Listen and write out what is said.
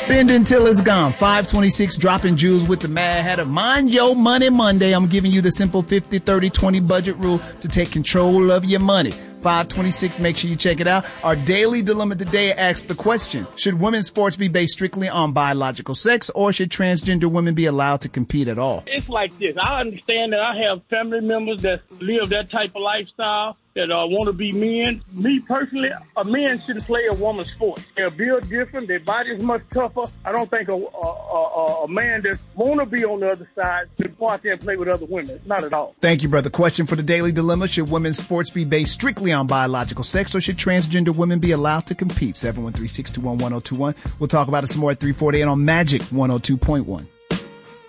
Spend until it's gone. 526 dropping jewels with the Mad Hatter. Mind Your Money Monday. I'm giving you the simple 50-30-20 budget rule to take control of your money. 526, make sure you check it out. Our daily dilemma today asks the question, should women's sports be based strictly on biological sex, or should transgender women be allowed to compete at all? It's like this. I understand that I have family members that live that type of lifestyle, that want to be men. Me personally, a man shouldn't play a woman's sport. They're built different. Their body's much tougher. I don't think a man that want to be on the other side should go out there and play with other women. Not at all. Thank you, brother. Question for the daily dilemma. Should women's sports be based strictly on biological sex, or should transgender women be allowed to compete? 713-621-1021. We'll talk about it some more at 3:48 on Magic 102.1.